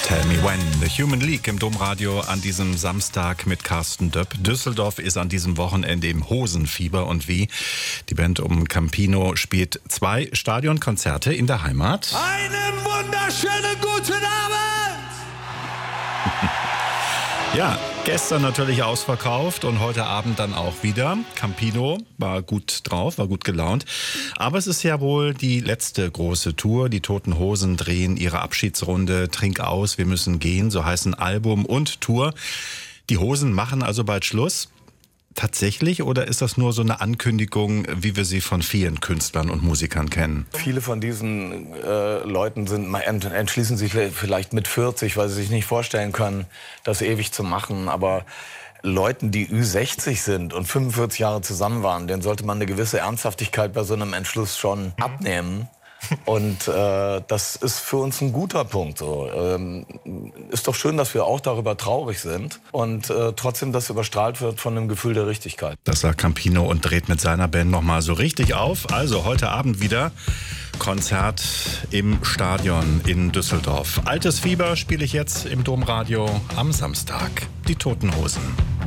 Tell Me When. The Human League im Domradio an diesem Samstag mit Carsten Döpp. Düsseldorf ist an diesem Wochenende im Hosenfieber und wie. Die Band um Campino spielt 2 Stadionkonzerte in der Heimat. Einen wunderschönen guten Abend! Ja, gestern natürlich ausverkauft und heute Abend dann auch wieder. Campino war gut drauf, war gut gelaunt. Aber es ist ja wohl die letzte große Tour. Die Toten Hosen drehen ihre Abschiedsrunde Trink aus, wir müssen gehen, so heißen Album und Tour. Die Hosen machen also bald Schluss. Tatsächlich, oder ist das nur so eine Ankündigung, wie wir sie von vielen Künstlern und Musikern kennen? Viele von diesen Leuten entschließen sich vielleicht mit 40, weil sie sich nicht vorstellen können, das ewig zu machen. Aber Leuten, die Ü60 sind und 45 Jahre zusammen waren, denen sollte man eine gewisse Ernsthaftigkeit bei so einem Entschluss schon abnehmen. Und das ist für uns ein guter Punkt. So. Ist doch schön, dass wir auch darüber traurig sind und trotzdem das überstrahlt wird von einem Gefühl der Richtigkeit. Das sagt Campino und dreht mit seiner Band nochmal so richtig auf. Also heute Abend wieder Konzert im Stadion in Düsseldorf. Altes Fieber spiele ich jetzt im Domradio am Samstag. Die Toten Hosen.